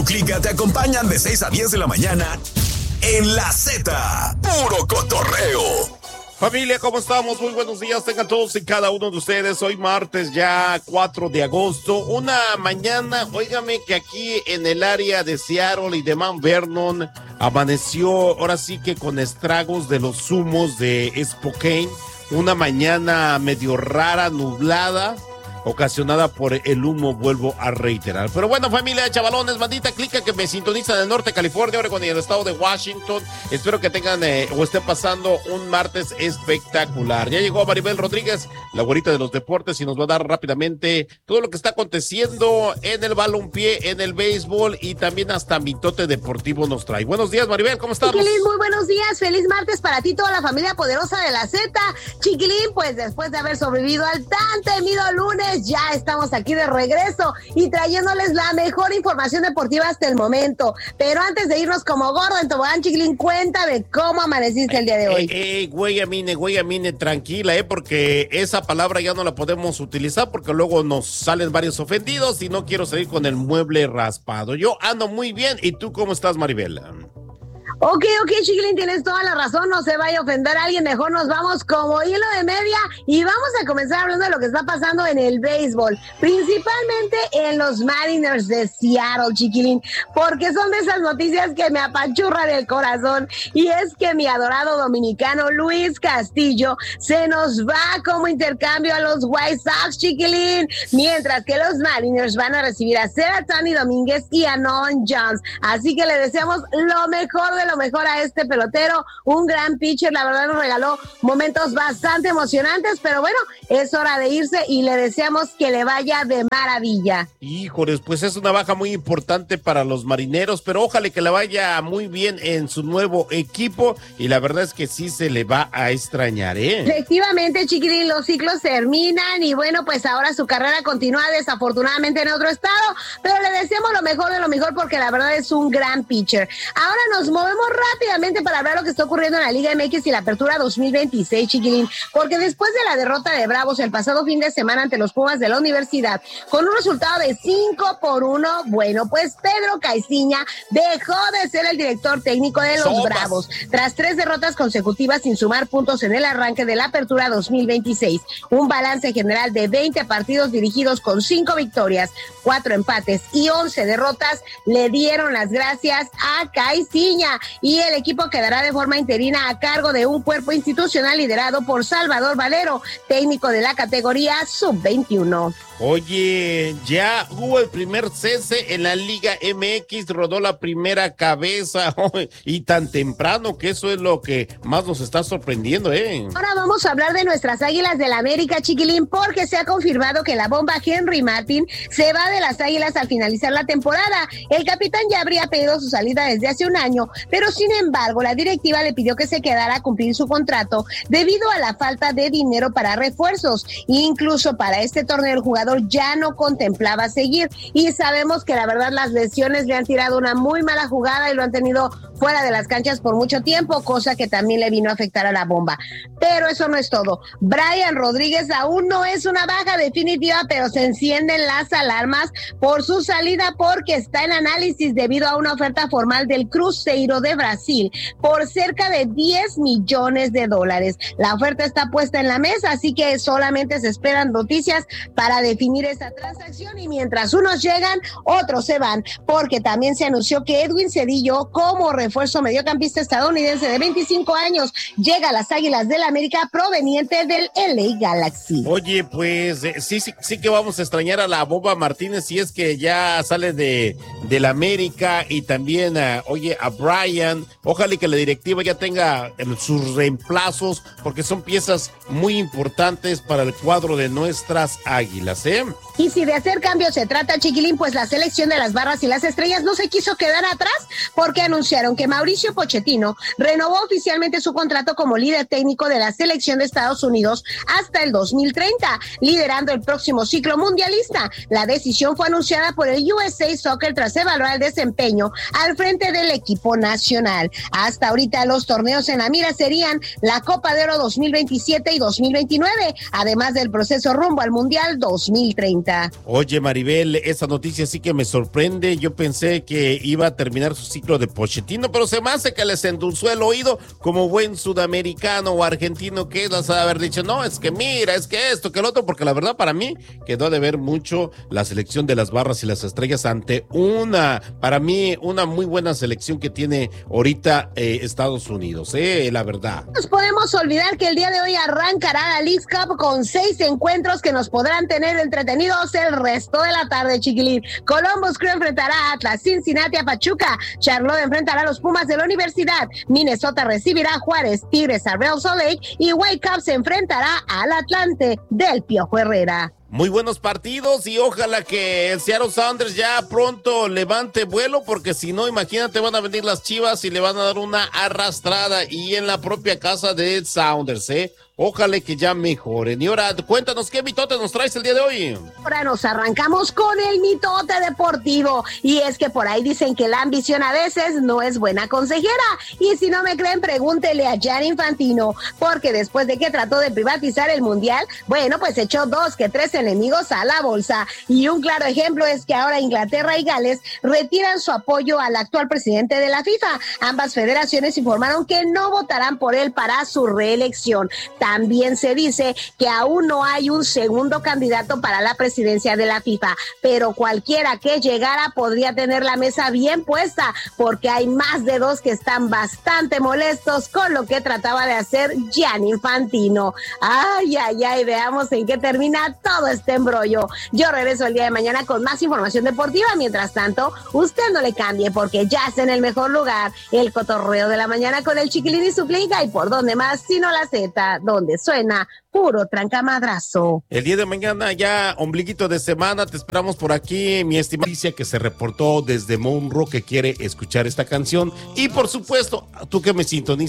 Clica te acompañan de 6 a 10 de la mañana en La Z, puro cotorreo. Familia, ¿cómo estamos? Muy buenos días, tengan todos y cada uno de ustedes. Hoy martes ya 4 de agosto, una mañana, óigame que aquí en el área de Seattle y de Mount Vernon amaneció ahora sí que con estragos de los humos de Spokane, una mañana medio rara, nublada, ocasionada por el humo, vuelvo a reiterar. Pero bueno, familia de chavalones, bandita, clica que me sintonizan en el norte de California, Oregon y el estado de Washington. Espero que tengan o estén pasando un martes espectacular. Ya llegó Maribel Rodríguez, la güerita de los deportes, y nos va a dar rápidamente todo lo que está aconteciendo en el balompié, en el béisbol y también hasta mitote deportivo nos trae. Buenos días, Maribel, ¿cómo estamos? Chiquilín, muy buenos días, feliz martes para ti, toda la familia poderosa de la Z. Chiquilín, pues después de haber sobrevivido al tan temido lunes, ya estamos aquí de regreso y trayéndoles la mejor información deportiva hasta el momento. Pero antes de irnos como gordo en tobogán, Chiquilín, cuéntame cómo amaneciste el día de hoy. Güey, amine, tranquila, porque esa palabra ya no la podemos utilizar porque luego nos salen varios ofendidos y no quiero salir con el mueble raspado. Yo ando muy bien. ¿Y tú cómo estás, Maribel? Ok, Chiquilín, tienes toda la razón, no se vaya a ofender a alguien, mejor nos vamos como hilo de media y vamos a comenzar hablando de lo que está pasando en el béisbol, principalmente en los Mariners de Seattle, Chiquilín, porque son de esas noticias que me apachurran el corazón, y es que mi adorado dominicano Luis Castillo se nos va como intercambio a los White Sox, Chiquilín, mientras que los Mariners van a recibir a Seratani Domínguez y a Nolan Jones, así que le deseamos lo mejor de lo mejor a este pelotero, un gran pitcher, la verdad nos regaló momentos bastante emocionantes, pero bueno, es hora de irse y le deseamos que le vaya de maravilla. Híjoles, pues es una baja muy importante para los marineros, pero ojalá que le vaya muy bien en su nuevo equipo, y la verdad es que sí se le va a extrañar, Efectivamente, Chiquilín, los ciclos terminan y bueno, pues ahora su carrera continúa desafortunadamente en otro estado, pero le deseamos lo mejor de lo mejor porque la verdad es un gran pitcher. Ahora nos movemos rápidamente para ver lo que está ocurriendo en la Liga MX y la apertura 2026, Chiquilín, porque después de la derrota de Bravos el pasado fin de semana ante los Pumas de la Universidad, con un resultado de 5-1, bueno, pues Pedro Caiciña dejó de ser el director técnico de los Bravos, tras 3 derrotas consecutivas sin sumar puntos en el arranque de la apertura 2026, un balance general de 20 partidos dirigidos con 5 victorias, 4 empates y 11 derrotas, le dieron las gracias a Caiciña, y el equipo quedará de forma interina a cargo de un cuerpo institucional liderado por Salvador Valero, técnico de la categoría sub-21. Oye, ya hubo el primer cese en la Liga MX, rodó la primera cabeza, y tan temprano que eso es lo que más nos está sorprendiendo, Ahora vamos a hablar de nuestras Águilas del América, Chiquilín, porque se ha confirmado que la bomba Henry Martin se va de las Águilas al finalizar la temporada. El capitán ya habría pedido su salida desde hace un año, pero sin embargo la directiva le pidió que se quedara a cumplir su contrato debido a la falta de dinero para refuerzos. Incluso para este torneo el jugador ya no contemplaba seguir, y sabemos que la verdad las lesiones le han tirado una muy mala jugada y lo han tenido fuera de las canchas por mucho tiempo, cosa que también le vino a afectar a la bomba. Pero eso no es todo. Brian Rodríguez aún no es una baja definitiva, pero se encienden las alarmas por su salida porque está en análisis debido a una oferta formal del Cruzeiro de Brasil por cerca de $10 millones. La oferta está puesta en la mesa, así que solamente se esperan noticias para definir esa transacción, y mientras unos llegan, otros se van, porque también se anunció que Edwin Cedillo, como refuerzo mediocampista estadounidense de 25 años, llega a las Águilas del América proveniente del LA Galaxy. Oye, pues sí que vamos a extrañar a la Bomba Martínez si es que ya sale del América, y también a Brian. Ojalá que la directiva ya tenga sus reemplazos, porque son piezas muy importantes para el cuadro de nuestras Águilas, Y si de hacer cambios se trata, Chiquilín, pues la selección de las Barras y las Estrellas no se quiso quedar atrás, porque anunciaron que Mauricio Pochettino renovó oficialmente su contrato como líder técnico de la selección de Estados Unidos hasta el 2030, liderando el próximo ciclo mundialista. La decisión fue anunciada por el USA Soccer tras evaluar el desempeño al frente del equipo nacional. Hasta ahorita los torneos en la mira serían la Copa de Oro 2027 y 2029, además del proceso rumbo al Mundial 2030. Zurita. Oye, Maribel, esa noticia sí que me sorprende. Yo pensé que iba a terminar su ciclo de Pochettino, pero se me hace que les endulzó el oído como buen sudamericano o argentino que es, a haber dicho, no, es que mira, es que esto, que el otro, porque la verdad para mí quedó de ver mucho la selección de las barras y las estrellas ante para mí, una muy buena selección que tiene ahorita Estados Unidos, la verdad. Nos podemos olvidar que el día de hoy arrancará la Leagues Cup con 6 encuentros que nos podrán tener entretenidos el resto de la tarde, chiquilín. Columbus Crew enfrentará a Atlas, Cincinnati a Pachuca, Charlotte enfrentará a los Pumas de la Universidad, Minnesota recibirá a Juárez, Tigres a Real Salt Lake y Whitecaps se enfrentará al Atlante del Piojo Herrera. Muy buenos partidos y ojalá que el Seattle Sounders ya pronto levante vuelo, porque si no, imagínate, van a venir las Chivas y le van a dar una arrastrada y en la propia casa de Sounders, Ojalá que ya mejoren. Y ahora, cuéntanos qué mitote nos traes el día de hoy. Ahora nos arrancamos con el mitote deportivo. Y es que por ahí dicen que la ambición a veces no es buena consejera. Y si no me creen, pregúntele a Gianni Infantino. Porque después de que trató de privatizar el Mundial, bueno, pues echó 2 que 3 enemigos a la bolsa. Y un claro ejemplo es que ahora Inglaterra y Gales retiran su apoyo al actual presidente de la FIFA. Ambas federaciones informaron que no votarán por él para su reelección. También se dice que aún no hay un segundo candidato para la presidencia de la FIFA, pero cualquiera que llegara podría tener la mesa bien puesta, porque hay más de 2 que están bastante molestos con lo que trataba de hacer Gianni Infantino. Ay, veamos en qué termina todo este embrollo. Yo regreso el día de mañana con más información deportiva. Mientras tanto, usted no le cambie, porque ya está en el mejor lugar, el cotorreo de la mañana con el Chiquilín y su clica, y por dónde más, sino la Z, donde suena puro trancamadrazo. El día de mañana ya, ombliguito de semana, te esperamos por aquí, mi estimada Alicia, que se reportó desde Monroe, que quiere escuchar esta canción. Y por supuesto, tú que me sintonizas